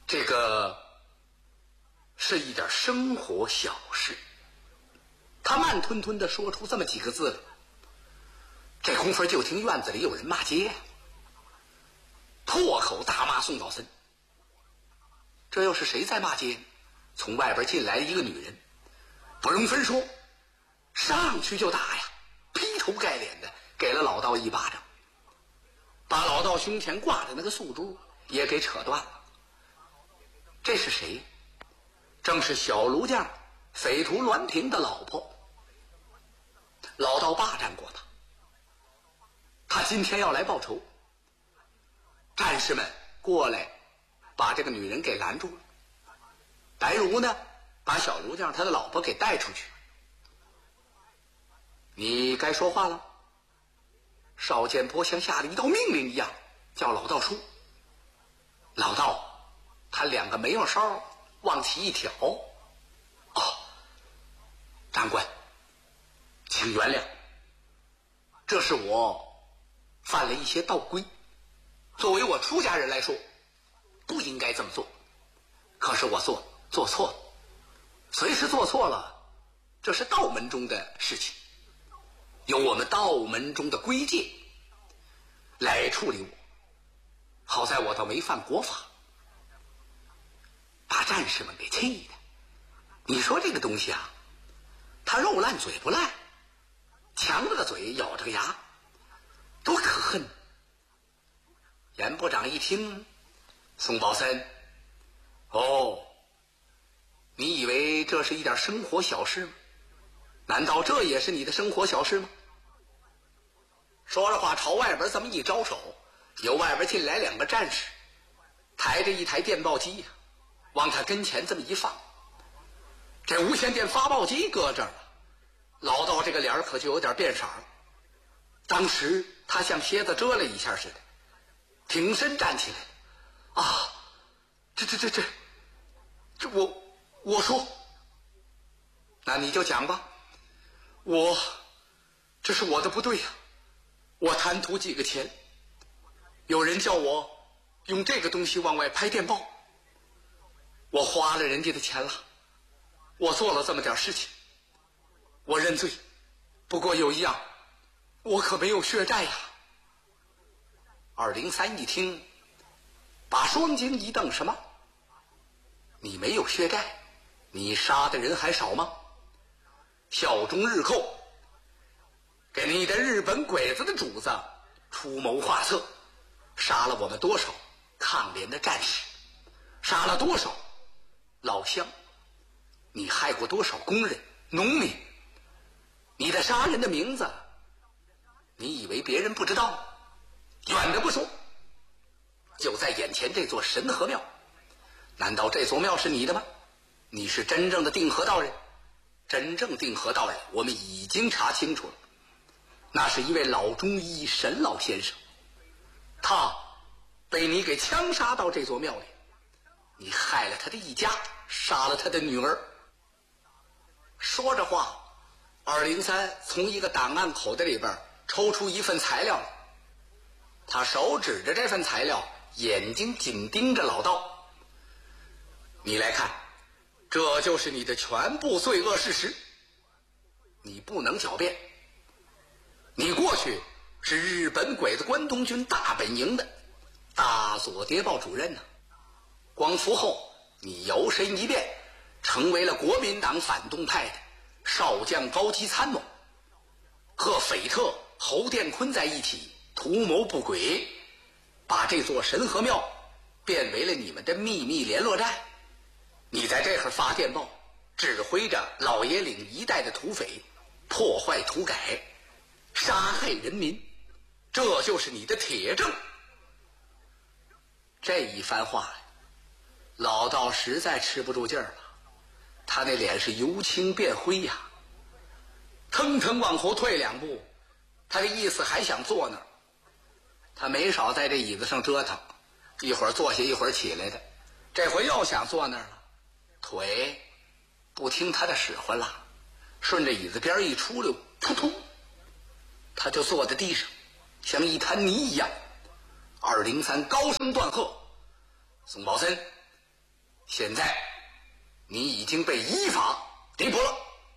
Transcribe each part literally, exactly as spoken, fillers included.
这个是一点生活小事。他慢吞吞地说出这么几个字来，这功夫就听院子里有人骂街，破口大骂宋宝森。这又是谁在骂街？从外边进来了一个女人，不容分说，上去就打呀，劈头盖脸的给了老道一巴掌，把老道胸前挂的那个素珠也给扯断了。这是谁？正是小卢将匪徒栾平的老婆。老道霸占过他，他今天要来报仇。战士们过来把这个女人给拦住了。白如呢，把小卢将他的老婆给带出去。你该说话了。邵建波像下了一道命令一样叫老道说。老道他两个眉毛梢往起一挑，哦，长官请原谅，这是我犯了一些道规，作为我出家人来说不应该这么做，可是我做做错了，随时做错了，这是道门中的事情，由我们道门中的规戒来处理我。好在我倒没犯国法，把战士们给气的。你说这个东西啊，他肉烂嘴不烂，强着个嘴咬着个牙，多可恨。严部长一听，宋宝森，哦，你以为这是一点生活小事吗？难道这也是你的生活小事吗？说着话朝外边这么一招手，由外边进来两个战士，抬着一台电报机往他跟前这么一放。这无线电发报机搁这儿了，老道这个脸可就有点变色了。当时他像蝎子蛰了一下似的，挺身站起来，啊，这这这这这我我说，那你就讲吧，我这是我的不对呀、啊，我贪图几个钱，有人叫我用这个东西往外拍电报，我花了人家的钱了，我做了这么点事情，我认罪。不过有一样，我可没有血债呀。二零三一听，把双睛一瞪，什么？你没有血债？你杀的人还少吗？效忠日寇，给你的日本鬼子的主子出谋划策，杀了我们多少抗联的战士，杀了多少老乡，你害过多少工人农民，你的杀人的名字你以为别人不知道？远的不说，就在眼前这座神和庙，难道这座庙是你的吗？你是真正的定河道人？真正定河道人我们已经查清楚了，那是一位老中医沈老先生，他被你给枪杀到这座庙里，你害了他的一家，杀了他的女儿。说着话，二零三从一个档案口袋里边抽出一份材料来，他手指着这份材料，眼睛紧盯着老道。你来看，这就是你的全部罪恶事实，你不能狡辩。你过去是日本鬼子关东军大本营的大佐谍报主任呢、啊，光复后你摇身一变，成为了国民党反动派的少将高级参谋，和匪特侯殿坤在一起图谋不轨，把这座神和庙变为了你们的秘密联络站。你在这儿发电报，指挥着老爷岭一带的土匪破坏土改，杀害人民，这就是你的铁证。这一番话，老道实在吃不住劲儿了，他那脸是由青变灰呀、啊，腾腾往后退两步，他的意思还想坐那儿，他没少在这椅子上折腾，一会儿坐下一会儿起来的，这回又想坐那儿了，腿不听他的使唤了，顺着椅子边一出溜，扑通，他就坐在地上，像一滩泥一样。二零三高声断喝：宋宝森， 现在你已经被依法逮捕了。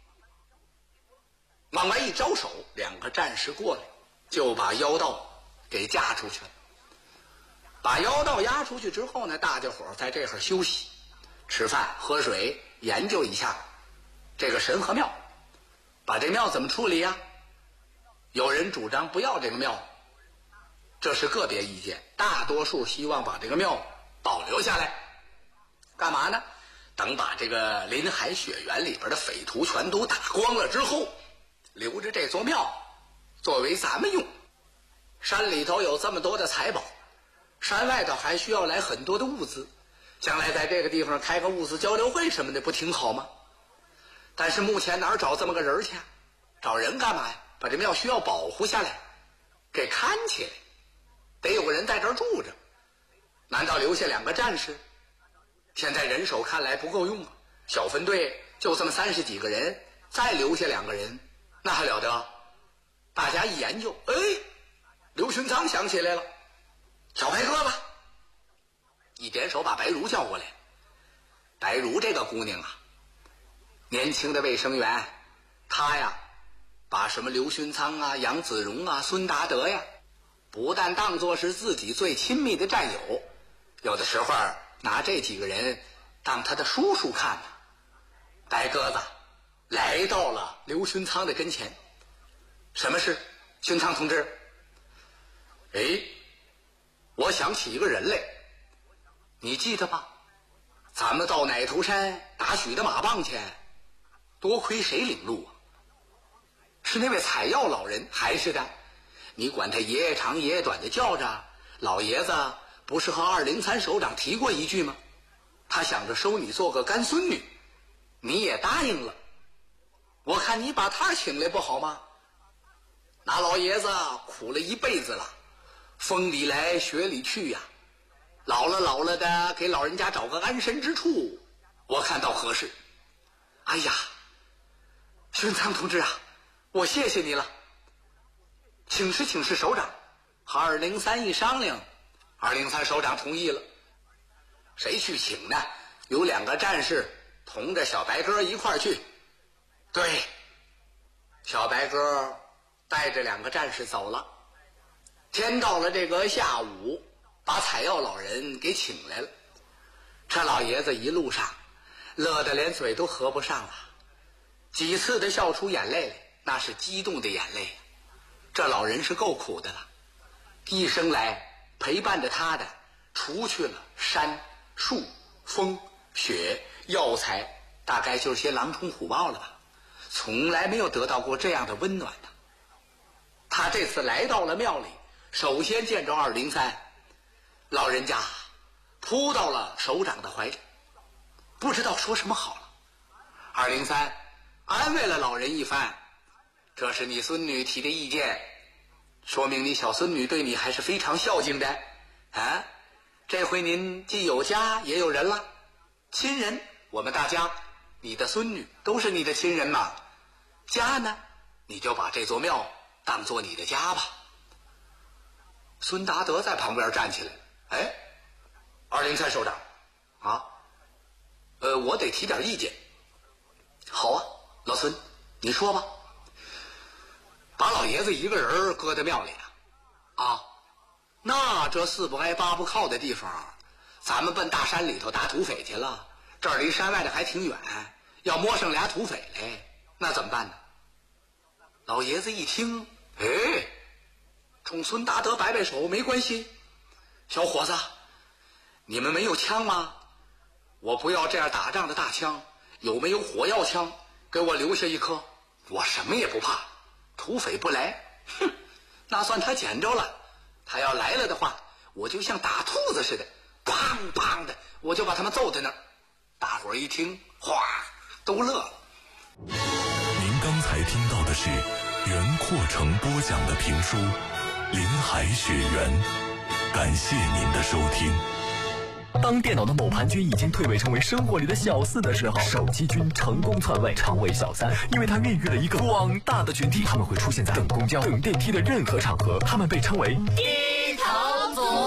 往外一招手，两个战士过来，就把妖道给架出去了。把妖道押出去之后呢，大家伙在这会儿休息、吃饭、喝水，研究一下这个神和庙。把这庙怎么处理呀？有人主张不要这个庙，这是个别意见，大多数希望把这个庙保留下来。干嘛呢？等把这个林海雪原里边的匪徒全都打光了之后，留着这座庙作为咱们用。山里头有这么多的财宝，山外头还需要来很多的物资，将来在这个地方开个物资交流会什么的，不挺好吗？但是目前哪儿找这么个人去？找人干嘛呀？把这庙需要保护下来，给看起来，得有个人在这儿住着。难道留下两个战士？现在人手看来不够用啊，小分队就这么三十几个人，再留下两个人，那还了得？大家一研究，哎，刘勋章想起来了，小白鸽子，一点手把白茹叫过来。白茹这个姑娘啊，年轻的卫生员，她呀，把什么刘勋仓啊、杨子荣啊、孙达德呀，不但当作是自己最亲密的战友，有的时候拿这几个人当他的叔叔看呢。白鸽子来到了刘勋仓的跟前，什么事？勋仓同志，哎，我想起一个人来，你记得吧？咱们到奶头山打许的马棒去，多亏谁领路啊？是那位采药老人，还是的？你管他爷爷长爷爷短的叫着，老爷子不是和二零三首长提过一句吗？他想着收你做个干孙女，你也答应了。我看你把他请来不好吗？那老爷子苦了一辈子了，风里来雪里去呀、啊，老了老了的，给老人家找个安身之处，我看倒合适。哎呀，勋仓同志啊，我谢谢你了。请示请示首长，和二零三一商量，二零三首长同意了。谁去请呢？有两个战士同着小白鸽一块儿去。对，小白鸽带着两个战士走了。天到了这个下午，把采药老人给请来了。这老爷子一路上乐得连嘴都合不上了，几次的笑出眼泪来，那是激动的眼泪。这老人是够苦的了，一生来陪伴着他的，除去了山树风雪药材，大概就是些狼虫虎豹了吧，从来没有得到过这样的温暖的。他这次来到了庙里，首先见着二零三，老人家扑到了首长的怀里，不知道说什么好了。二零三安慰了老人一番，这是你孙女提的意见，说明你小孙女对你还是非常孝敬的啊。这回您既有家也有人了，亲人我们大家，你的孙女都是你的亲人嘛。家呢，你就把这座庙当做你的家吧。孙达德在旁边站起来，哎，二零三首长啊，呃，我得提点意见。好啊，老孙，你说吧。把老爷子一个人搁在庙里啊，啊，那这四不挨八不靠的地方，咱们奔大山里头打土匪去了，这儿离山外的还挺远，要摸上俩土匪来，那怎么办呢？老爷子一听，哎，冲孙达德摆摆手，没关系，小伙子，你们没有枪吗？我不要这样打仗的大枪，有没有火药枪？给我留下一颗，我什么也不怕。土匪不来，哼，那算他捡着了。他要来了的话，我就像打兔子似的，砰砰的，我就把他们揍在那儿。大伙儿一听，哗，都乐了。 您刚才听到的是袁阔成播讲的评书《林海雪原》，感谢您的收听。 当电脑的某盘君已经蜕围成为生活里的小四的时候，手机君成功篡位成为小三，因为他孕育了一个广大的群体，他们会出现在等公交、等电梯的任何场合，他们被称为低头族。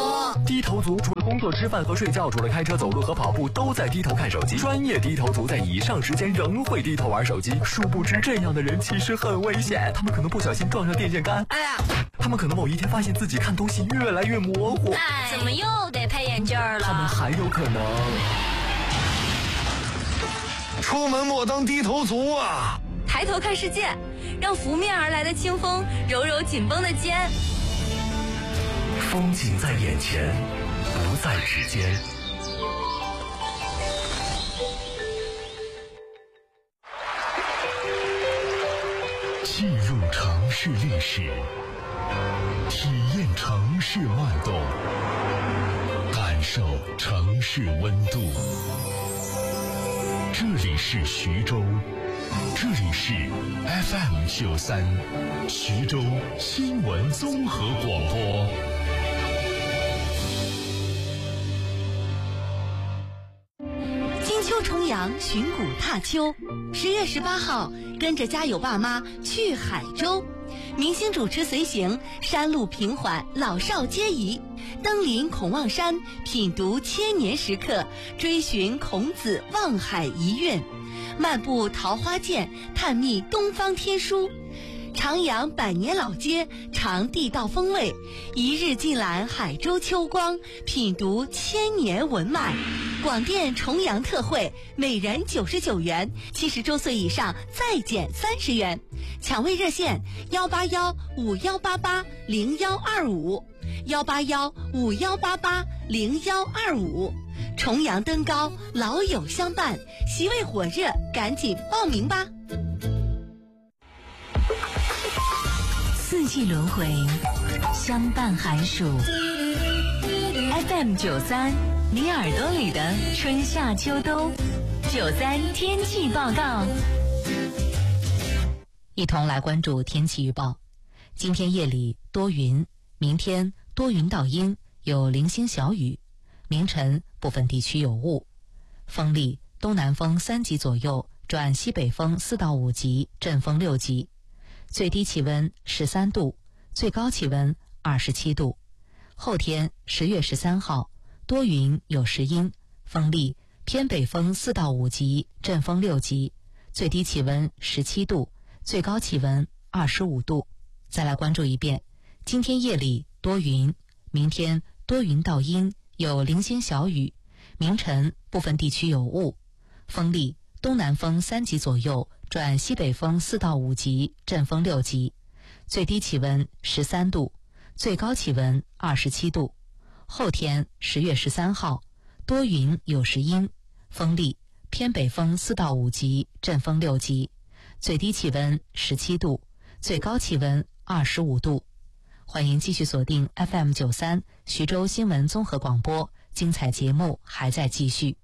低头族除了工作、吃饭和睡觉，除了开车、走路和跑步，都在低头看手机。专业低头族在以上时间仍会低头玩手机，殊不知这样的人其实很危险。他们可能不小心撞上电线杆，哎呀！他们可能某一天发现自己看东西越来越模糊， 哎，怎么又得配眼镜了？ 他们还有可能出门莫当低头族啊！ 抬头看世界，让拂面而来的清风揉揉紧绷的肩。 风景在眼前，不在指尖。进入城市历史，体验城市脉动，感受城市温度。这里是徐州，这里是 F M 九三，徐州新闻综合广播。 金秋重阳，寻古踏秋。十月十八号，跟着家有爸妈去海州，明星主持随行，山路平缓，老少皆宜。登临孔望山，品读千年石刻，追寻孔子望海遗韵，漫步桃花涧，探秘东方天书。徜徉百年老街，尝地道风味，一日尽览海州秋光，品读千年文脉。广电重阳特惠，每人九十九元，七十周岁以上再减三十元。抢位热线：幺八幺五幺八八零幺二五，幺八幺五幺八八零幺二五。重阳登高，老友相伴，席位火热，赶紧报名吧！ 四季轮回，相伴寒暑。F M 九三，你耳朵里的春夏秋冬。九三天气报告， 一同来关注天气预报。今天夜里多云，明天多云到阴，有零星小雨。凌晨部分地区有雾，风力东南风三级左右，转西北风四到五级，阵风六级。最低气温十三度，最高气温二十七度。后天十月十三号，多云有时阴，风力偏北风四到五级，阵风六级，最低气温十七度，最高气温二十五度。再来关注一遍，今天夜里多云，明天多云到阴，有零星小雨，明晨部分地区有雾，风力东南风三级左右，转西北风四到五级，阵风六级，最低气温十三度，最高气温二十七度。后天十月十三号，多云有时阴，风力偏北风四到五级，阵风六级，最低气温十七度，最高气温二十五度。欢迎继续锁定 F M 九三徐州新闻综合广播，精彩节目还在继续。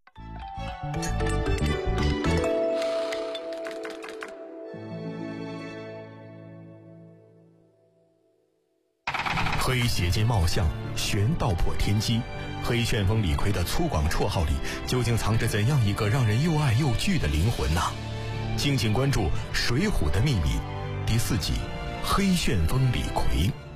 黑斜肩貌相，玄道破天机。黑旋风李逵的粗犷绰号里，究竟藏着怎样一个让人又爱又惧的灵魂呢？敬请关注《水浒的秘密》第四集《黑旋风李逵》。